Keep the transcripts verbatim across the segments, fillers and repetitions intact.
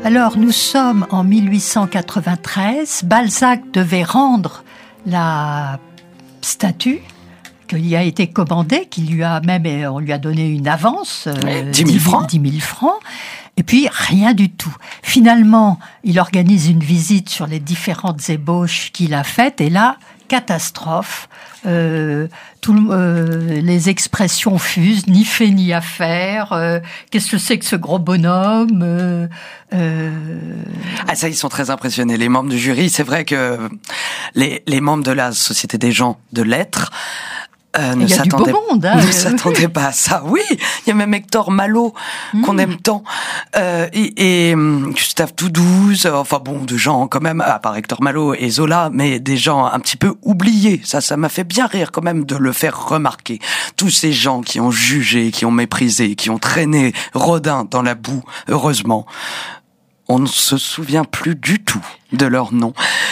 Alors, nous sommes en mille huit cent quatre-vingt-treize. Balzac devait rendre la statue qui lui a été commandée, qui lui a même, on lui a donné une avance, euh, dix mille francs. dix mille francs. Et puis, rien du tout. Finalement, il organise une visite sur les différentes ébauches qu'il a faites. Et là, catastrophe. Euh, tout, euh, les expressions fusent, ni fait ni à faire. Euh, qu'est-ce que c'est que ce gros bonhomme euh, euh... Ah ça, ils sont très impressionnés, les membres du jury. C'est vrai que les, les membres de la Société des gens de lettres Euh, ne s'attendait hein, ne s'attendait pas à ça. Oui, il y a même Hector Malot mmh. qu'on aime tant euh, et, et um, Gustave Doudouze. Enfin bon, de gens quand même, à part Hector Malot et Zola, mais des gens un petit peu oubliés. Ça, ça m'a fait bien rire quand même de le faire remarquer. Tous ces gens qui ont jugé, qui ont méprisé, qui ont traîné Rodin dans la boue. Heureusement, on ne se souvient plus du tout de leur nom.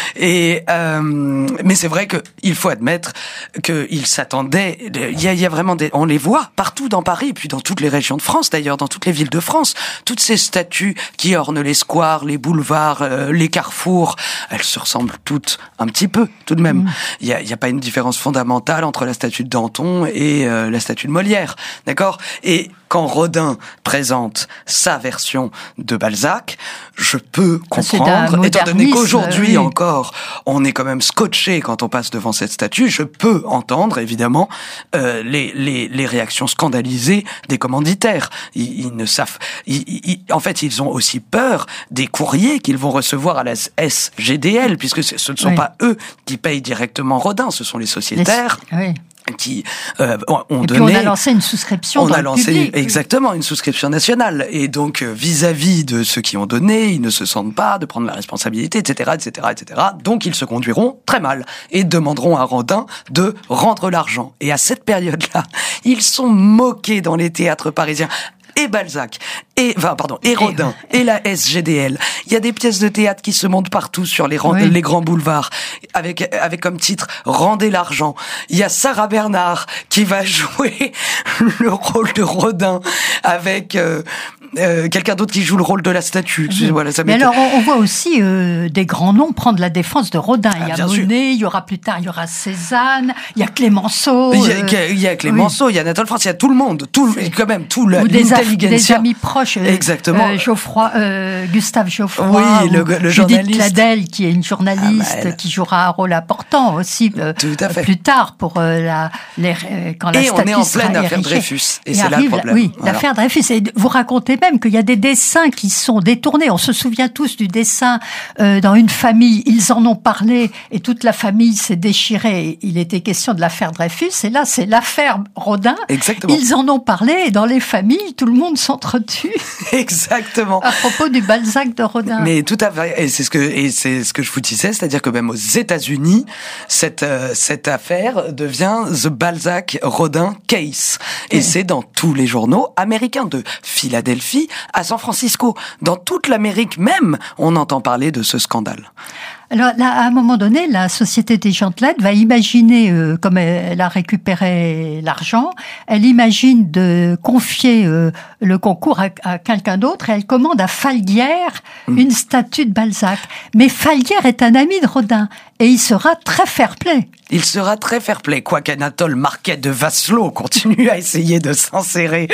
Et euh, mais c'est vrai que il faut admettre qu'ils s'attendaient. Il y a, il y a vraiment des, on les voit partout dans Paris, et puis dans toutes les régions de France d'ailleurs, dans toutes les villes de France. Toutes ces statues qui ornent les squares, les boulevards, euh, les carrefours, elles se ressemblent toutes un petit peu, tout de même. Mmh. Il y a, il y a pas une différence fondamentale entre la statue de Danton et euh, la statue de Molière, d'accord ? Et quand Rodin présente sa version de Balzac, je peux comprendre, étant donné qu'aujourd'hui oui. encore, on est quand même scotché quand on passe devant cette statue, je peux entendre, évidemment, euh, les, les, les réactions scandalisées des commanditaires. Ils, ils ne savent... Ils, ils, en fait, ils ont aussi peur des courriers qu'ils vont recevoir à la S G D L, puisque ce ne sont oui. pas eux qui payent directement Rodin, ce sont les sociétaires. Les... Oui. qui euh, ont et donné... puis on a lancé une souscription on dans a le lancé public. Exactement une souscription nationale, et donc euh, vis-à-vis de ceux qui ont donné, ils ne se sentent pas de prendre la responsabilité, et cetera, et cetera, et cetera. Donc ils se conduiront très mal et demanderont à Rodin de rendre l'argent. Et à cette période-là, ils sont moqués dans les théâtres parisiens. Et Balzac, et, enfin, pardon, et Rodin, et la S G D L. Il y a des pièces de théâtre qui se montent partout sur les, oui. les grands boulevards, avec, avec comme titre « Rendez l'argent ». Il y a Sarah Bernard qui va jouer le rôle de Rodin avec euh, euh, quelqu'un d'autre qui joue le rôle de la statue. Mmh. Voilà, ça Mais alors, on, on voit aussi euh, des grands noms prendre la défense de Rodin. Ah, il y a Monet, il y aura plus tard, il y aura Cézanne, il y a Clémenceau. Il y a, il y a Clémenceau, oui. il y a Anatole France, il y a tout le monde, tout, quand même, tout le... Des amis proches, exactement. Euh, Geoffroy, euh, Gustave Geoffroy, oui, le, le Judith journaliste. Cladel, qui est une journaliste ah, bah, qui jouera un rôle important aussi euh, Tout à fait. plus tard pour euh, la, les, quand la et statue on est en sera pleine affaire érigée. Dreyfus, et, et c'est arrive, là le problème. Oui, voilà. l'affaire Dreyfus. Et vous racontez même qu'il y a des dessins qui sont détournés. On se souvient tous du dessin euh, dans une famille. Ils en ont parlé et toute la famille s'est déchirée. Il était question de l'affaire Dreyfus. Et là, c'est l'affaire Rodin. Exactement. Ils en ont parlé et dans les familles, tout le monde s'entretue. Exactement. À propos du Balzac de Rodin. Mais tout à fait. Et c'est ce que, et c'est ce que je vous disais, c'est-à-dire que même aux États-Unis, cette, euh, cette affaire devient The Balzac Rodin Case. Et oui. c'est dans tous les journaux américains, de Philadelphie à San Francisco. Dans toute l'Amérique même, on entend parler de ce scandale. Alors là, à un moment donné, la Société des gens de lettres va imaginer, euh, comme elle a récupéré l'argent, elle imagine de confier euh, le concours à, à quelqu'un d'autre, et elle commande à Falguière mmh. une statue de Balzac. Mais Falguière est un ami de Rodin, et il sera très fair-play. Il sera très fair-play, quoiqu'Anatole Marquet de Vasselot continue à essayer de s'insérer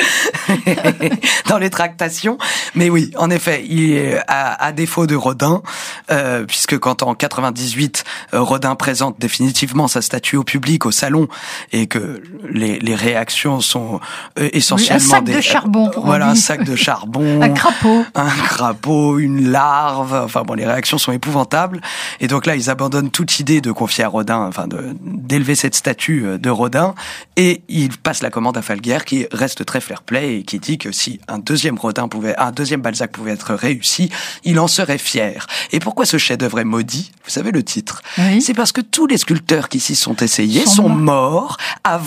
dans les tractations. Mais oui, en effet, il est à, à défaut de Rodin, euh, puisque quand en quatre-vingt-dix-huit, euh, Rodin présente définitivement sa statue au public, au salon, et que les, les réactions sont euh, essentiellement... Oui, un sac des, de charbon. Euh, voilà, un sac de charbon. Un crapaud. Un crapaud, une larve. Enfin bon, les réactions sont épouvantables. Et donc là, ils abandonnent toute idée de confier à Rodin, enfin de d'élever cette statue de Rodin, et il passe la commande à Falguière, qui reste très fair-play et qui dit que si un deuxième Rodin pouvait, un deuxième Balzac pouvait être réussi, il en serait fier. Et pourquoi ce chef-d'œuvre est maudit ? Vous savez le titre ? Oui. C'est parce que tous les sculpteurs qui s'y sont essayés sont, sont morts avant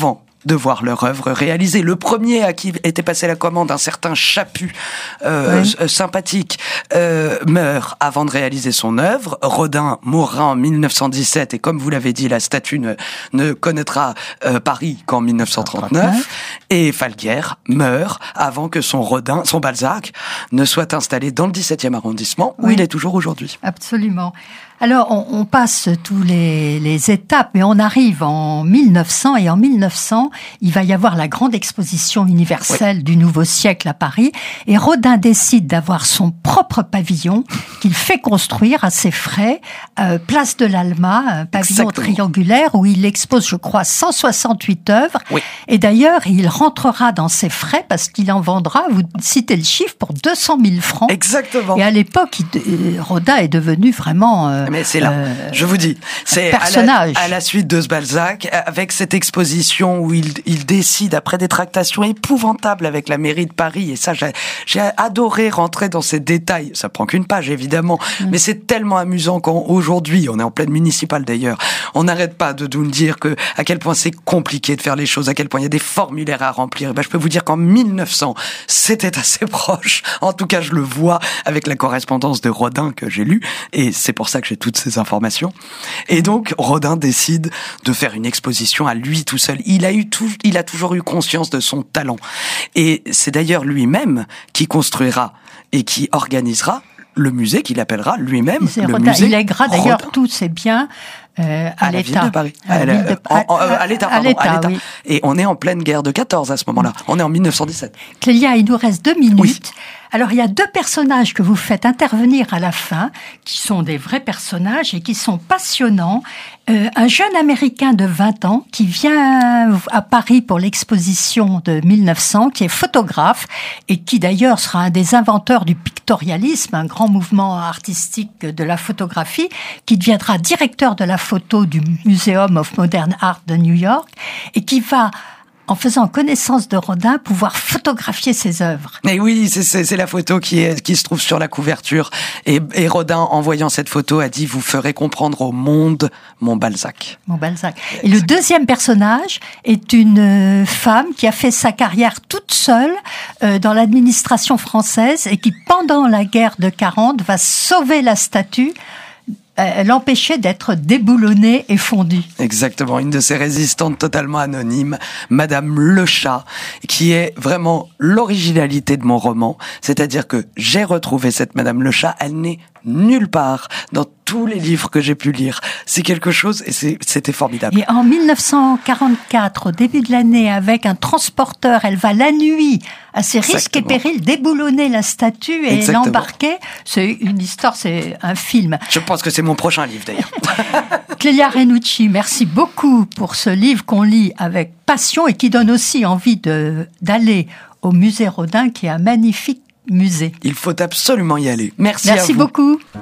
de voir leur œuvre réalisée. Le premier à qui était passé la commande, un certain Chaput, euh, oui. sympathique, euh, meurt avant de réaliser son œuvre. Rodin mourra en mille neuf cent dix-sept et comme vous l'avez dit, la statue ne, ne connaîtra euh, Paris qu'en mille neuf cent trente-neuf. Et Falguière meurt avant que son Rodin, son Balzac, ne soit installé dans le dix-septième arrondissement où oui. il est toujours aujourd'hui. Absolument. Alors, on, on passe tous les, les étapes, mais on arrive en mille neuf cents, et en mille neuf cents, il va y avoir la grande exposition universelle oui. du nouveau siècle à Paris, et Rodin décide d'avoir son propre pavillon qu'il fait construire à ses frais, euh, place de l'Alma, un pavillon Exactement. triangulaire où il expose, je crois, cent soixante-huit œuvres, oui. et d'ailleurs, il rentrera dans ses frais parce qu'il en vendra, vous citez le chiffre, pour deux cent mille francs. Exactement. Et à l'époque, il, Rodin est devenu vraiment... Euh, Mais c'est là, euh, je vous dis, c'est à la, à la suite de ce Balzac, avec cette exposition où il, il décide, après des tractations épouvantables avec la mairie de Paris, et ça, j'ai, j'ai adoré rentrer dans ces détails. Ça prend qu'une page, évidemment, mmh. mais c'est tellement amusant qu'aujourd'hui, on est en pleine municipale d'ailleurs, on n'arrête pas de nous dire que à quel point c'est compliqué de faire les choses, à quel point il y a des formulaires à remplir. Et ben, je peux vous dire qu'en mille neuf cents, c'était assez proche. En tout cas, je le vois avec la correspondance de Rodin que j'ai lue, et c'est pour ça que j'ai toutes ces informations. Et donc, Rodin décide de faire une exposition à lui tout seul. Il a eu tout, il a toujours eu conscience de son talent. Et c'est d'ailleurs lui-même qui construira et qui organisera le musée qu'il appellera lui-même le Rodin. musée Il lèguera d'ailleurs Rodin. tous ses biens euh, à, à l'État. La ville de Paris. À, à, la, de, en, en, à l'État, pardon, à l'État, à l'État. Oui. Et on est en pleine guerre de quatorze à ce moment-là. On est en mille neuf cent dix-sept. Clélia, il nous reste deux minutes. Oui. Alors, il y a deux personnages que vous faites intervenir à la fin, qui sont des vrais personnages et qui sont passionnants. Euh, un jeune Américain de vingt ans qui vient à Paris pour l'exposition de mille neuf cents, qui est photographe et qui d'ailleurs sera un des inventeurs du pictorialisme, un grand mouvement artistique de la photographie, qui deviendra directeur de la photo du Museum of Modern Art de New York et qui va, en faisant connaissance de Rodin, pouvoir photographier ses œuvres. Et oui, c'est, c'est, c'est la photo qui, est, qui se trouve sur la couverture. Et, et Rodin, en voyant cette photo, a dit « Vous ferez comprendre au monde mon Balzac ». Mon Balzac. Et le deuxième personnage est une femme qui a fait sa carrière toute seule euh, dans l'administration française et qui, pendant la guerre de quarante, va sauver la statue, Euh, l'empêcher d'être déboulonnée et fondue. Exactement, une de ces résistantes totalement anonymes, Madame Le Chat, qui est vraiment l'originalité de mon roman, c'est-à-dire que j'ai retrouvé cette Madame Le Chat, elle n'est nulle part dans tous les livres que j'ai pu lire. C'est quelque chose et c'est, c'était formidable. Et en mille neuf cent quarante-quatre, au début de l'année, avec un transporteur, elle va la nuit, à ses risques et périls, déboulonner la statue et Exactement. l'embarquer. C'est une histoire, c'est un film. Je pense que c'est mon prochain livre d'ailleurs. Clélia Renucci, merci beaucoup pour ce livre qu'on lit avec passion et qui donne aussi envie de, d'aller au musée Rodin, qui est un magnifique musée. Il faut absolument y aller. Merci, Merci à vous. beaucoup.